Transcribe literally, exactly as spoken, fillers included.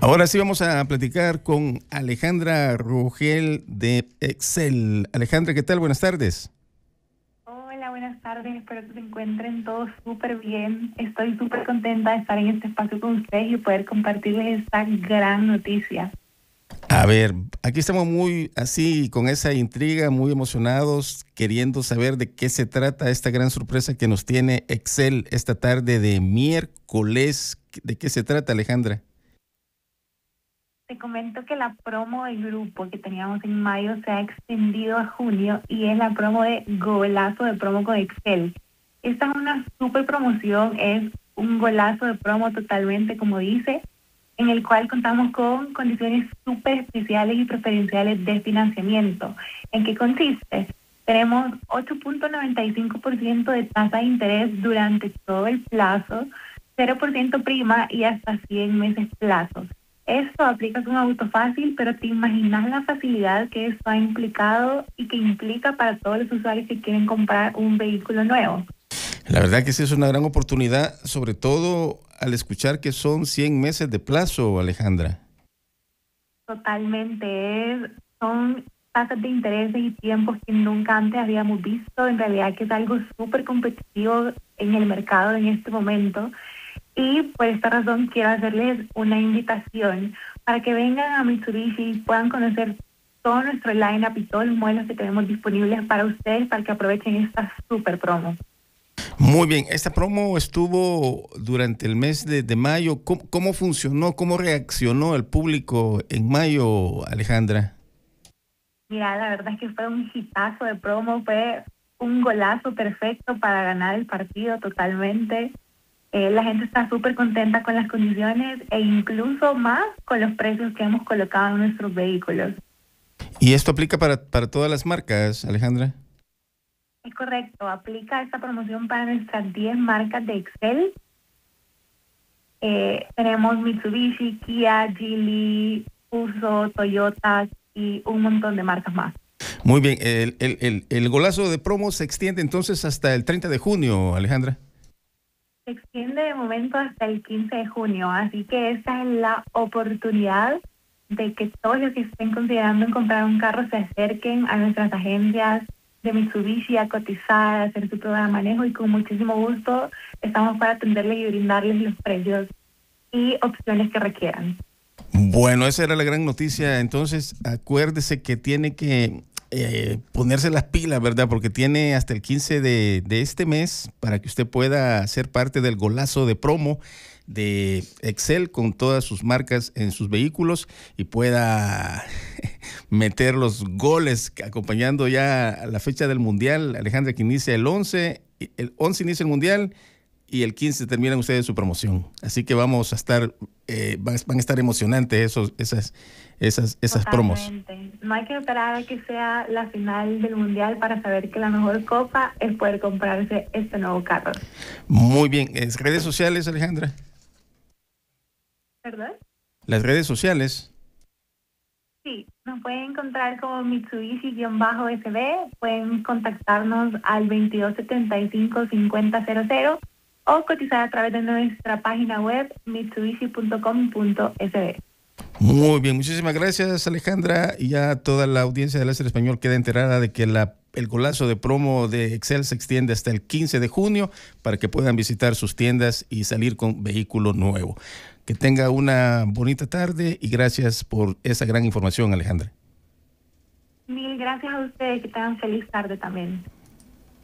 Ahora sí vamos a platicar con Alejandra Rogel de Excel. Alejandra, ¿qué tal? Buenas tardes. Hola, buenas tardes. Espero que se encuentren todos súper bien. Estoy súper contenta de estar en este espacio con ustedes y poder compartirles esta gran noticia. A ver, aquí estamos muy así, con esa intriga, muy emocionados, queriendo saber de qué se trata esta gran sorpresa que nos tiene Excel esta tarde de miércoles. ¿De qué se trata, Alejandra? Te comento que la promo del grupo que teníamos en mayo se ha extendido a junio y es la promo de Golazo de Promo con Excel. Esta es una súper promoción, es un golazo de promo totalmente, como dice, en el cual contamos con condiciones súper especiales y preferenciales de financiamiento. ¿En qué consiste? Tenemos ocho punto noventa y cinco por ciento de tasa de interés durante todo el plazo, cero por ciento prima y hasta cien meses plazos. Esto aplica con auto fácil, pero te imaginas la facilidad que esto ha implicado y que implica para todos los usuarios que quieren comprar un vehículo nuevo. La verdad que sí es una gran oportunidad, sobre todo al escuchar que son cien meses de plazo, Alejandra. Totalmente, es, son tasas de intereses y tiempos que nunca antes habíamos visto. En realidad que es algo súper competitivo en el mercado en este momento. Y por esta razón quiero hacerles una invitación para que vengan a Mitsubishi y puedan conocer todo nuestro line-up y todos los modelos que tenemos disponibles para ustedes para que aprovechen esta super promo. Muy bien, esta promo estuvo durante el mes de, de mayo. ¿Cómo, ¿Cómo funcionó? ¿Cómo reaccionó el público en mayo, Alejandra? Mira, la verdad es que fue un hitazo de promo, fue un golazo perfecto para ganar el partido totalmente. Eh, la gente está súper contenta con las condiciones e incluso más con los precios que hemos colocado en nuestros vehículos. ¿Y esto aplica para, para todas las marcas, Alejandra? Es correcto, aplica esta promoción para nuestras diez marcas de Excel. Eh, tenemos Mitsubishi, Kia, Geely, Fuso, Toyota y un montón de marcas más. Muy bien, el, el, el, el golazo de promo se extiende entonces hasta el treinta de junio, Alejandra. Se extiende de momento hasta el quince de junio, así que esta es la oportunidad de que todos los que estén considerando en comprar un carro se acerquen a nuestras agencias de Mitsubishi a cotizar, a hacer su prueba de manejo y con muchísimo gusto estamos para atenderles y brindarles los precios y opciones que requieran. Bueno, esa era la gran noticia. Entonces, acuérdese que tiene que eh, ponerse las pilas, ¿verdad? Porque tiene hasta el quince de, de este mes para que usted pueda ser parte del golazo de promo de Excel con todas sus marcas en sus vehículos y pueda meter los goles acompañando ya la fecha del Mundial. Alejandra, que inicia el once, el once inicia el Mundial y el quince terminan ustedes su promoción. Así que vamos a estar, eh, van, van a estar emocionantes esos, esas, esas, esas promos. No hay que esperar a que sea la final del Mundial para saber que la mejor copa es poder comprarse este nuevo carro. Muy bien. ¿Redes sociales, Alejandra? ¿Perdón? Las redes sociales. Sí, nos pueden encontrar como Mitsubishi-S B, pueden contactarnos al veintidós setenta y cinco cincuenta cero cero o cotizar a través de nuestra página web mitsubishi punto com punto es be. Muy bien, muchísimas gracias, Alejandra, y ya toda la audiencia de Láser Español queda enterada de que la, el golazo de promo de Excel se extiende hasta el quince de junio para que puedan visitar sus tiendas y salir con vehículo nuevo. Que tenga una bonita tarde y gracias por esa gran información, Alejandra. Mil gracias a ustedes, que tengan feliz tarde también.